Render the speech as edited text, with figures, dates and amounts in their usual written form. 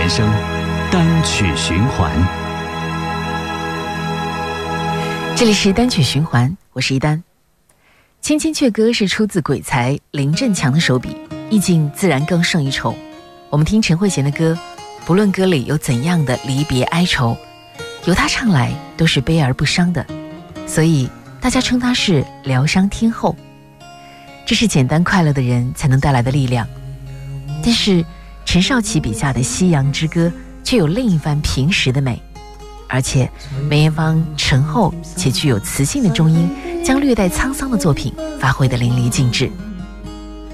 原声单曲循环。 这里是单曲循环，我是一丹。千千阙歌是出自鬼才林振强的手笔，意境自然更胜一筹。我们听陈慧娴的歌，不论歌里有怎样的离别哀愁，由她唱来都是悲而不伤的，所以大家称她是疗伤天后。这是简单快乐的人才能带来的力量。但是陈少琪笔下的《夕阳之歌》却有另一番平实的美，而且梅艳芳醇厚且具有磁性的中音，将略带沧桑的作品发挥得淋漓尽致。